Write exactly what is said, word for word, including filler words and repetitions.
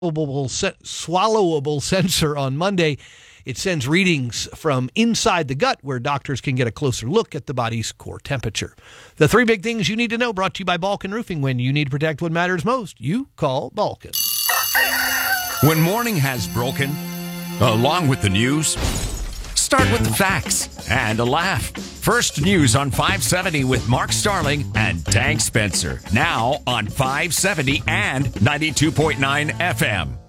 swallowable sensor on Monday. It sends readings from inside the gut where doctors can get a closer look at the body's core temperature. The three big things you need to know, brought to you by Balkan Roofing. When you need to protect what matters most, you call Balkan. When morning has broken, along with the news, start with the facts and a laugh. First News on five seventy with Mark Starling and Tank Spencer. Now on five seventy and ninety-two point nine F M.